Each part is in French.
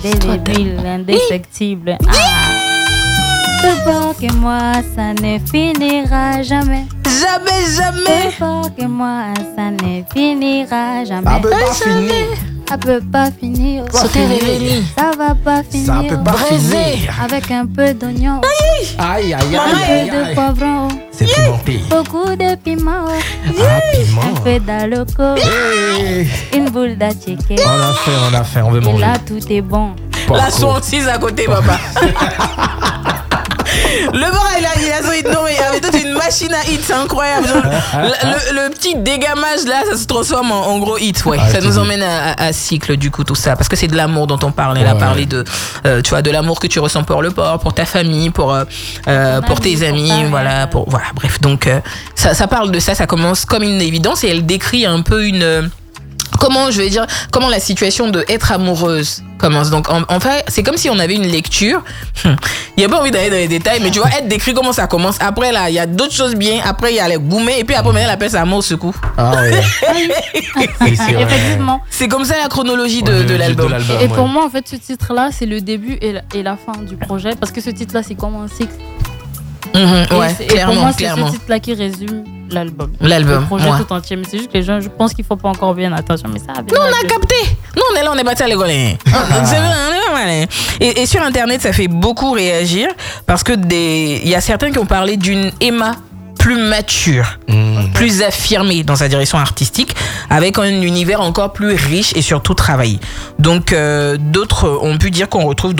indélébile, indéfectible. Plus fort que moi, ça ne finira jamais. Jamais. Plus fort que moi, ça ne finira jamais. Ça peut pas finir. Ça peut pas finir. Ça va pas finir. Ça peut pas finir. Avec un peu d'oignon. Aïe, aïe, Un aïe, peu de aïe. poivron. C'est pimenté. Beaucoup de piment. Ah, piment. Un peu d'aloco. Hey. Une boule d'attiqué. On a fait, on veut Et manger. là, tout est bon. La saucisse à côté, papa. Le bar, il a son hit. Non, mais avec toute une machine à hit, c'est incroyable. Genre, le petit dégamage là, ça se transforme en gros hit. Ouais, ça nous emmène à cycle, du coup, tout ça. Parce que c'est de l'amour dont on parle. Elle a parlé de, tu vois, de l'amour que tu ressens pour le port, pour ta famille, pour tes amis. Voilà, bref. Donc, ça parle de ça. Ça commence comme une évidence et elle décrit un peu comment la situation de être amoureuse commence. Donc en fait, c'est comme si on avait une lecture. Il n'y a pas envie d'aller dans les détails, mais tu vois, elle décrit comment ça commence. Après là, il y a d'autres choses bien. Après, il y a les gourmets. Et puis après, elle appelle ça amour au secours. Ah ouais. Effectivement. C'est comme ça la chronologie de l'album. Et pour moi, en fait, ce titre-là, c'est le début et la fin du projet. Parce que ce titre-là, c'est comme un cycle. Ouais, et clairement, pour moi, c'est clairement. ce titre-là qui résume l'album. L'album, Le projet ouais. tout entier. Mais c'est juste que les gens, je pense qu'ils font pas encore bien attention. Mais ça, Non, on a capté. Nous, on est là, on est parti à l'école. C'est vrai, on est pas mal. Hein. Et sur Internet, ça fait beaucoup réagir parce que il y a certains qui ont parlé d'une Emma plus mature, plus affirmée dans sa direction artistique, avec un univers encore plus riche et surtout travaillé. Donc d'autres ont pu dire qu'on retrouve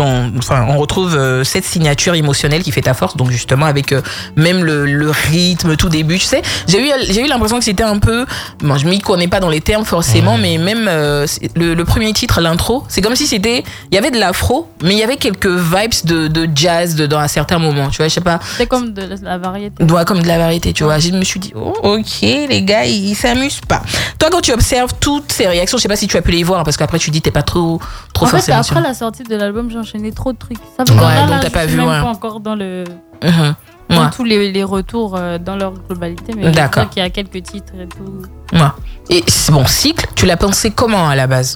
cette signature émotionnelle qui fait ta force. Donc justement avec même le rythme, tout début, tu sais, j'ai eu l'impression que c'était un peu, bon, je m'y connais pas dans les termes forcément, mais même le premier titre, l'intro, c'est comme si il y avait de l'afro, mais il y avait quelques vibes de jazz dedans à certains moments. Tu vois, je sais pas. C'est comme de la variété. Ouais, comme de la variété, tu vois. Je me suis dit, oh, ok, les gars, ils s'amusent pas. Toi, quand tu observes toutes ces réactions, je sais pas si tu as pu les voir, parce qu'après tu dis t'es pas trop en fait, forcément. après la sortie de l'album, j'ai enchaîné trop de trucs. Ça Ouais, là, donc t'as pas vu, même ouais. pas encore dans le. Ouais. Tous les retours dans leur globalité, mais D'accord. qu'il y a quelques titres et tout. Ouais. Et bon, cycle, tu l'as pensé comment à la base?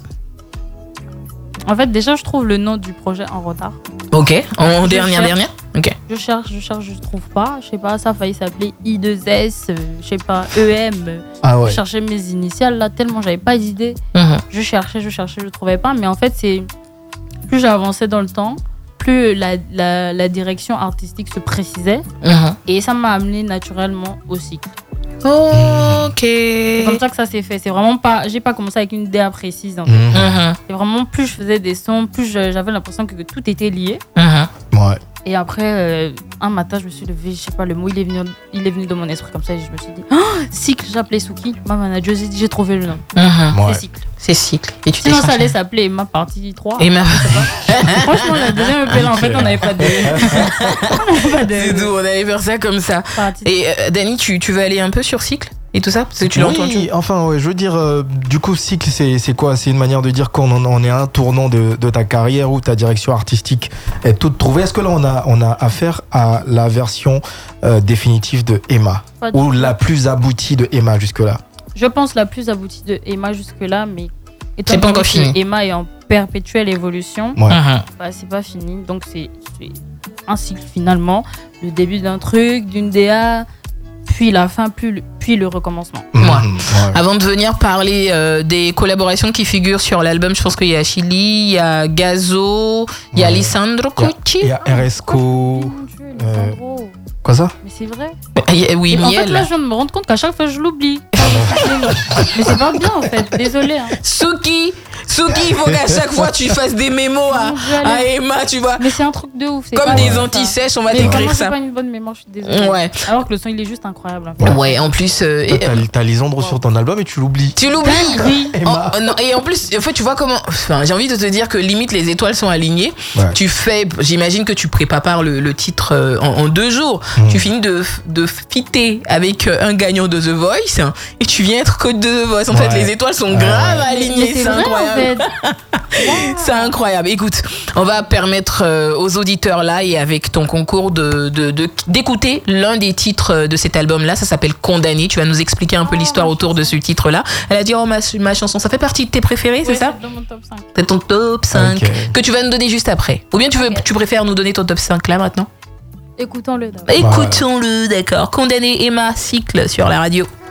En fait, déjà, je trouve le nom du projet en retard. Ok, en dernière. Ok. Je cherche, je trouve pas. Je sais pas, ça a failli s'appeler I2S, je sais pas, EM. Ah ouais. Je cherchais mes initiales là, tellement j'avais pas d'idée. Je cherchais, je trouvais pas. Mais en fait, c'est plus j'avançais dans le temps, plus la direction artistique se précisait. Et ça m'a amené naturellement au cycle. Ok. C'est comme ça que ça s'est fait. C'est vraiment pas, j'ai pas commencé avec une idée précise. En fait. C'est vraiment plus je faisais des sons, plus j'avais l'impression que tout était lié. Ouais. Et après, un matin, je me suis levée, je sais pas, le mot il est venu dans mon esprit comme ça et je me suis dit, cycle, j'appelais Souki, ma manager, j'ai trouvé le nom. Ouais. C'est cycle. C'est cycle. Et tu Sinon, ça allait s'appeler Emma partie 3. Emma. Franchement, la deuxième EP là, en fait, on n'avait pas de. C'est tout, on allait faire ça comme ça. Et Dani, tu veux aller un peu sur cycle et tout ça? Parce que tu l'as entendu. Oui, enfin, ouais, je veux dire, du coup, cycle, c'est quoi? C'est une manière de dire qu'on est à un tournant de ta carrière où ta direction artistique est toute trouvée. Est-ce que là, on a affaire à la version définitive de Emma? Ou la plus aboutie de Emma jusque-là? Je pense la plus aboutie de Emma jusque-là, mais c'est pas encore fini. Emma est en perpétuelle évolution. Ouais. Bah, c'est pas fini, donc c'est un cycle finalement. Le début d'un truc, d'une DA, puis la fin, puis le recommencement. Ouais. Avant de venir parler des collaborations qui figurent sur l'album, je pense qu'il y a Chili, il y a Gazo, il y a Lisandro Cucci. Il y a RSCO. Mon Dieu, Lisandro. Quoi ça? Mais c'est vrai. Oui, En fait, Miel. là, je viens de me rendre compte qu'à chaque fois, je l'oublie. Mais c'est pas bien, en fait. Désolée. Hein. Souki, il faut qu'à chaque fois tu fasses des mémos à Emma, tu vois. Mais c'est un truc de ouf. C'est Comme pas des ça. anti-sèches, on va Mais t'écrire vraiment, ça. c'est pas une bonne mémoire, je suis désolée. Ouais. Alors que le son, il est juste incroyable. En fait. Ouais, en plus. T'as Lisandro sur ton album et tu l'oublies. Tu l'oublies. Oui. Emma. Non, et en plus, en fait, tu vois comment. Enfin, j'ai envie de te dire que limite les étoiles sont alignées. Ouais. Tu fais, j'imagine que tu prépares le titre en 2 jours. Tu finis de fitter avec un gagnant de The Voice et tu viens être coach de The Voice. En fait, les étoiles sont grave alignées, Mais c'est vrai, incroyable. fait. C'est incroyable. Écoute, on va permettre aux auditeurs là et avec ton concours d'écouter l'un des titres de cet album-là. Ça s'appelle Condamné. Tu vas nous expliquer un peu l'histoire autour de ce titre-là. Elle a dit, ma chanson, ça fait partie de tes préférés, c'est ça? C'est dans mon top 5. C'est ton top 5 que tu vas nous donner juste après. Ou bien tu préfères nous donner ton top 5 là maintenant? Écoutons-le d'abord. Écoutons-le, d'accord. Condamné, Emma Cycle sur la radio.